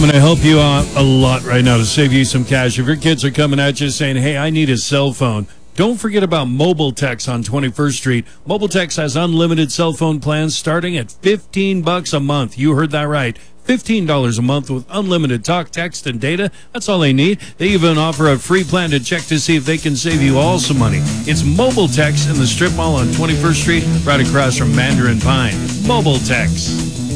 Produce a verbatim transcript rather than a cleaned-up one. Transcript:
going to help you out a lot right now to save you some cash. If your kids are coming at you saying, hey, I need a cell phone, don't forget about Mobiletex on twenty-first Street. Mobiletex has unlimited cell phone plans starting at fifteen bucks a month. You heard that right. fifteen dollars a month with unlimited talk, text, and data. That's all they need. They even offer a free plan to check to see if they can save you all some money. It's Mobiletex in the strip mall on twenty-first Street, right across from Mandarin Pine. Mobiletex.